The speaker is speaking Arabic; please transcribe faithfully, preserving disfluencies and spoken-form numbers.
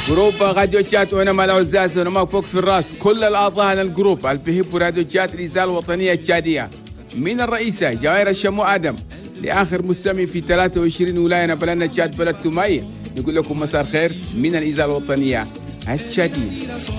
جروب راديو تشات وانا مال عزاز وانا ما فوق في الراس كل الاعضاء هذا الجروب البهيب راديو تشات الاذاعه الوطنيه التشاديه من الرئيسه جواهر الشمو ادم لاخر مستمع في ثلاثة وعشرين ولايه بلدنا تشات بلد تماي نقول لكم مساء الخير من الاذاعه الوطنيه التشاديه.